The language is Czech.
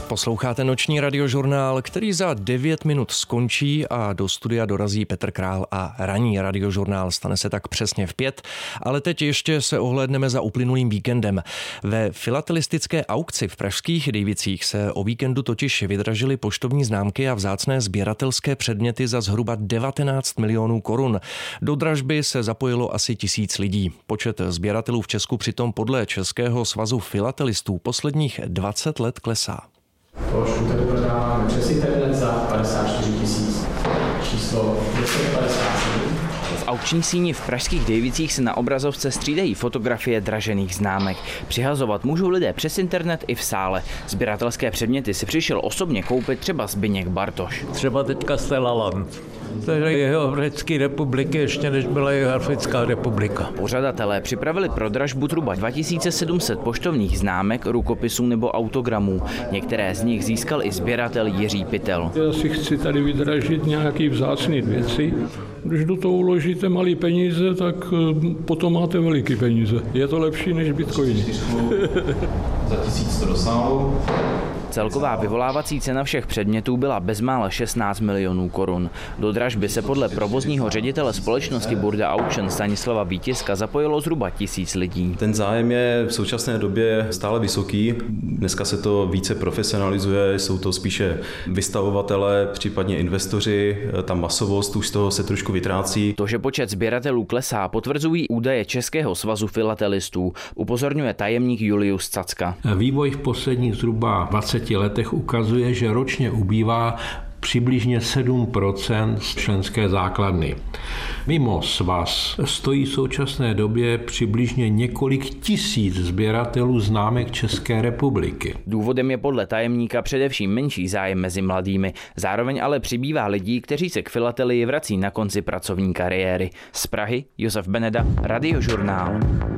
Posloucháte noční radiožurnál, který za 9 minut skončí a do studia dorazí Petr Král a ranní radiožurnál stane se tak přesně v 5, ale teď ještě se ohlédneme za uplynulým víkendem. Ve filatelistické aukci v pražských Dejvicích se o víkendu totiž vydražily poštovní známky a vzácné sběratelské předměty za zhruba 19 milionů korun. Do dražby se zapojilo asi 1000 lidí. Počet sběratelů v Česku přitom podle Českého svazu filatelistů posledních 20 let klesá. To šuteru prodáváme přes internet za 54 000. Číslo 257. V aukční síni v pražských Dejvicích se na obrazovce střídají fotografie dražených známek. Přihazovat můžou lidé přes internet i v sále. Sběratelské předměty si přišel osobně koupit třeba Zbyněk Bartoš. Třeba teďka Stella Land. To je Jihoafrické republiky, ještě než byla Jihoafrická republika. Pořadatelé připravili pro dražbu zhruba 2700 poštovních známek, rukopisů nebo autogramů. Některé z nich získal i sběratel Jiří Pytel. Já si chci tady vydražit nějaký vzácný věci. Když do toho uložíte malý peníze, tak potom máte veliký peníze. Je to lepší než bitcoiny. Za 1000 to dosáhlo. Celková vyvolávací cena všech předmětů byla bezmála 16 milionů korun. Do dražby se podle provozního ředitele společnosti Burda Auction Stanislava Vítiska zapojilo zhruba 1000 lidí. Ten zájem je v současné době stále vysoký. Dneska se to více profesionalizuje, jsou to spíše vystavovatelé, případně investoři. Ta masovost už z toho se trošku vytrácí. To, že počet sběratelů klesá, potvrzují údaje Českého svazu filatelistů, upozorňuje tajemník Julius Cacka. Vývoj v posledních zhruba 20 letech ukazuje, že ročně ubývá přibližně 7% z členské základny. Mimo svaz stojí v současné době přibližně několik tisíc sběratelů známek České republiky. Důvodem je podle tajemníka především menší zájem mezi mladými. Zároveň ale přibývá lidí, kteří se k filatelii vrací na konci pracovní kariéry. Z Prahy Josef Beneda, Radiožurnál.